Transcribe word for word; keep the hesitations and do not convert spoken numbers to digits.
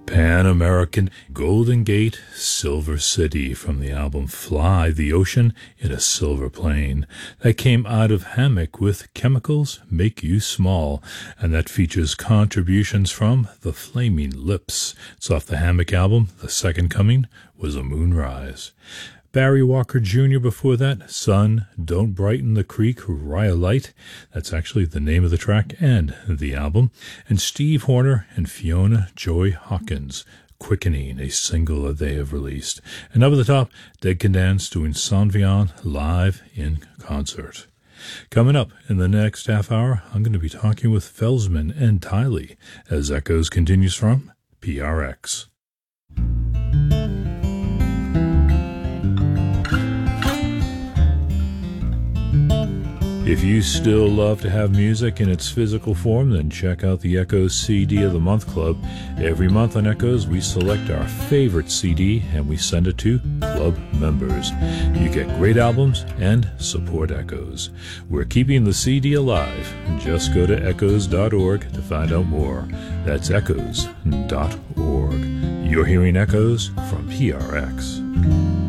Pan American, Golden Gate, Silver City from the album Fly the Ocean in a Silver Plane. That came out of Hammock with Chemicals Make You Small, and that features contributions from The Flaming Lips. It's off the Hammock album. The Second Coming was a Moonrise. Barry Walker Junior before that, Sun, Don't Brighten the Creek, Rhyolite. That's actually the name of the track and the album. And Steve Horner and Fiona Joy Hawkins, Quickening, a single that they have released. And up at the top, Dead Can Dance doing Saint Vian live in concert. Coming up in the next half hour, I'm going to be talking with Felsman and Tiley as Echoes continues from P R X. If you still love to have music in its physical form, then check out the Echoes C D of the Month Club. Every month on Echoes, we select our favorite C D and we send it to club members. You get great albums and support Echoes. We're keeping the C D alive. Just go to echoes dot org to find out more. That's echoes dot org. You're hearing Echoes from P R X.